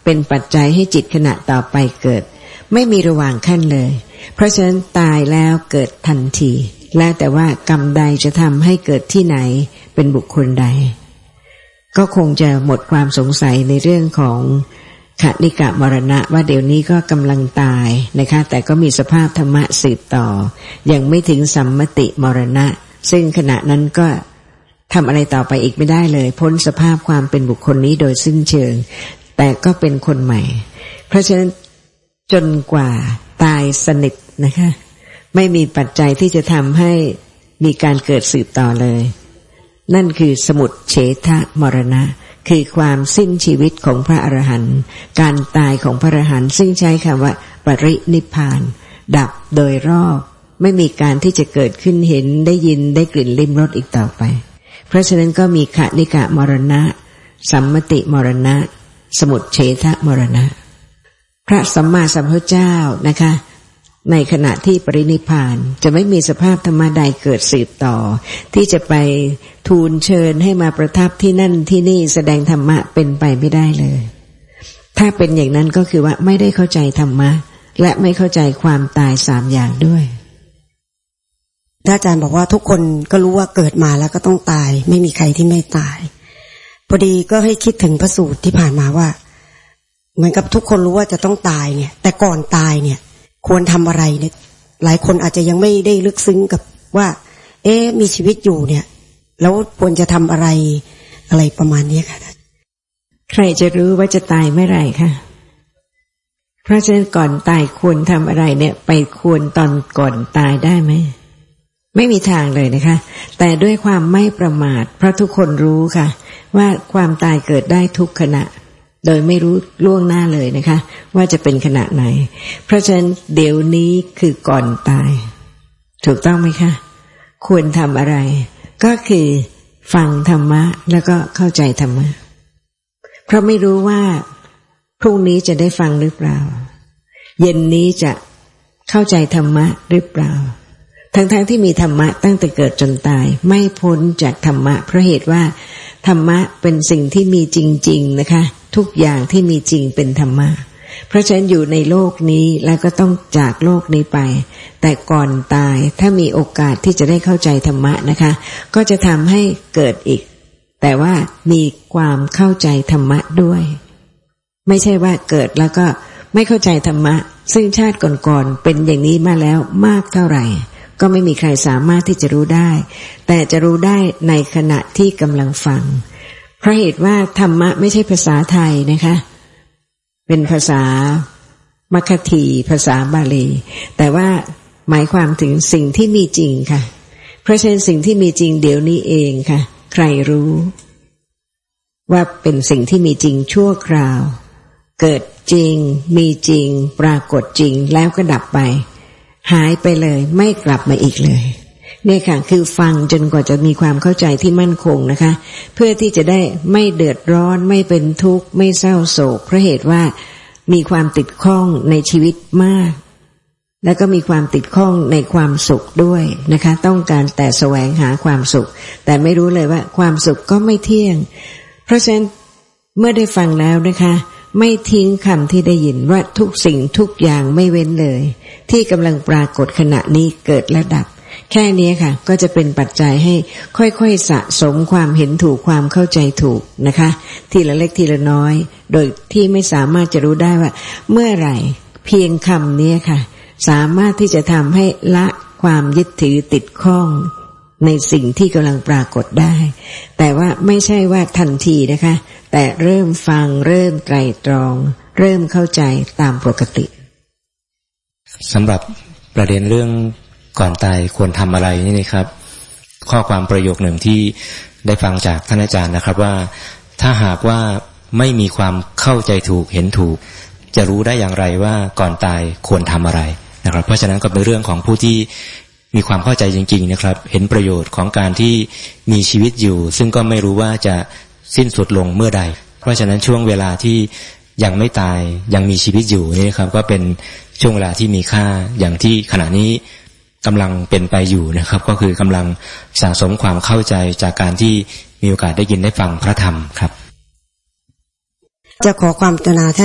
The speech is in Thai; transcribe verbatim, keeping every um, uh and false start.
เป็นปัจจัยให้จิตขณะต่อไปเกิดไม่มีระหว่างขั้นเลยเพราะฉะนั้นตายแล้วเกิดทันทีแล้วแต่ว่ากรรมใดจะทำให้เกิดที่ไหนเป็นบุคคลใดก็คงจะหมดความสงสัยในเรื่องของขณิกะมรณะว่าเดี๋ยวนี้ก็กำลังตายนะคะแต่ก็มีสภาพธรรมะสืบต่อยังไม่ถึงสัมมติมรณะซึ่งขณะนั้นก็ทำอะไรต่อไปอีกไม่ได้เลยพ้นสภาพความเป็นบุคคลนี้โดยสิ้นเชิงแต่ก็เป็นคนใหม่เพราะฉะนั้นจนกว่าตายสนิทนะคะไม่มีปัจจัยที่จะทำให้มีการเกิดสืบต่อเลยนั่นคือสมุจเฉทมรณะคือความสิ้นชีวิตของพระอรหันต์การตายของพระอรหันต์ซึ่งใช้คำว่าปรินิพพานดับโดยรอบไม่มีการที่จะเกิดขึ้นเห็นได้ยินได้กลิ่นลิ้มรสอีกต่อไปเพราะฉะนั้นก็มีขณิกะมรณะสัมมติมรณะสมุจเฉทมรณะพระสัมมาสัมพุทธเจ้านะคะในขณะที่ปรินิพพานจะไม่มีสภาพธรรมใดเกิดสืบต่อที่จะไปทูลเชิญให้มาประทับที่นั่นที่นี่แสดงธรรมะเป็นไปไม่ได้เลยถ้าเป็นอย่างนั้นก็คือว่าไม่ได้เข้าใจธรรมะและไม่เข้าใจความตายสามอย่างด้วยถ้าอาจารย์บอกว่าทุกคนก็รู้ว่าเกิดมาแล้วก็ต้องตายไม่มีใครที่ไม่ตายพอดีก็ให้คิดถึงพระสูตรที่ผ่านมาว่าเหมือนกับทุกคนรู้ว่าจะต้องตายเนี่ยแต่ก่อนตายเนี่ยควรทำอะไรเนี่ยหลายคนอาจจะยังไม่ได้ลึกซึ้งกับว่าเอ๊ะมีชีวิตอยู่เนี่ยแล้วควรจะทำอะไรอะไรประมาณนี้ค่ะใครจะรู้ว่าจะตายเมื่อไหร่คะเพราะฉะนั้นก่อนตายควรทำอะไรเนี่ยไปควรตอนก่อนตายได้ไหมไม่มีทางเลยนะคะแต่ด้วยความไม่ประมาทเพราะทุกคนรู้ค่ะว่าความตายเกิดได้ทุกขณะโดยไม่รู้ล่วงหน้าเลยนะคะว่าจะเป็นขณะไหนเพราะฉะนั้นเดี๋ยวนี้คือก่อนตายถูกต้องไหมคะควรทำอะไรก็คือฟังธรรมะแล้วก็เข้าใจธรรมะเพราะไม่รู้ว่าพรุ่งนี้จะได้ฟังหรือเปล่าเย็นนี้จะเข้าใจธรรมะหรือเปล่าทั้งๆที่มีธรรมะตั้งแต่เกิดจนตายไม่พ้นจากธรรมะเพราะเหตุว่าธรรมะเป็นสิ่งที่มีจริงๆนะคะทุกอย่างที่มีจริงเป็นธรรมะเพราะฉะนั้นอยู่ในโลกนี้แล้วก็ต้องจากโลกนี้ไปแต่ก่อนตายถ้ามีโอกาสที่จะได้เข้าใจธรรมะนะคะก็จะทำให้เกิดอีกแต่ว่ามีความเข้าใจธรรมะด้วยไม่ใช่ว่าเกิดแล้วก็ไม่เข้าใจธรรมะซึ่งชาติก่อนๆเป็นอย่างนี้มาแล้วมากเท่าไหร่ก็ไม่มีใครสามารถที่จะรู้ได้แต่จะรู้ได้ในขณะที่กำลังฟังเพราะเหตุว่าธรรมะไม่ใช่ภาษาไทยนะคะเป็นภาษามัคคธีภาษาบาลีแต่ว่าหมายความถึงสิ่งที่มีจริงค่ะเพราะฉะนั้นสิ่งที่มีจริงเดี๋ยวนี้เองค่ะใครรู้ว่าเป็นสิ่งที่มีจริงชั่วคราวเกิดจริงมีจริงปรากฏจริงแล้วก็ดับไปหายไปเลยไม่กลับมาอีกเลยเนี่ยค่ะคือฟังจนกว่าจะมีความเข้าใจที่มั่นคงนะคะเพื่อที่จะได้ไม่เดือดร้อนไม่เป็นทุกข์ไม่เศร้าโศกเพราะเหตุว่ามีความติดข้องในชีวิตมากแล้วก็มีความติดข้องในความสุขด้วยนะคะต้องการแต่แสวงหาความสุขแต่ไม่รู้เลยว่าความสุขก็ไม่เที่ยงเพราะฉะนั้นเมื่อได้ฟังแล้วนะคะไม่ทิ้งคำที่ได้ยินว่าทุกสิ่งทุกอย่างไม่เว้นเลยที่กำลังปรากฏขณะนี้เกิดและดับแค่นี้ค่ะก็จะเป็นปัจจัยให้ค่อยๆสะสมความเห็นถูกความเข้าใจถูกนะคะทีละเล็กทีละน้อยโดยที่ไม่สามารถจะรู้ได้ว่าเมื่อไหร่เพียงคำนี้ค่ะสามารถที่จะทำให้ละความยึดถือติดข้องในสิ่งที่กำลังปรากฏได้แต่ว่าไม่ใช่ว่าทันทีนะคะแต่เริ่มฟังเริ่มไตร่ตรองเริ่มเข้าใจตามปกติสำหรับประเด็นเรื่องก่อนตายควรทำอะไรนี่นะครับข้อความประโยคหนึ่งที่ได้ฟังจากท่านอาจารย์นะครับว่าถ้าหากว่าไม่มีความเข้าใจถูกเห็นถูกจะรู้ได้อย่างไรว่าก่อนตายควรทำอะไรนะครับเพราะฉะนั้นก็เป็นเรื่องของผู้ที่มีความเข้าใจจริงๆนะครับเห็นประโยชน์ของการที่มีชีวิตอยู่ซึ่งก็ไม่รู้ว่าจะสิ้นสุดลงเมื่อใดเพราะฉะนั้นช่วงเวลาที่ยังไม่ตายยังมีชีวิตอยู่นี่นะครับก็เป็นช่วงเวลาที่มีค่าอย่างที่ขณะนี้กำลังเป็นไปอยู่นะครับก็คือกำลังสะสมความเข้าใจจากการที่มีโอกาสได้ยินได้ฟังพระธรรมครับจะขอความกรุณา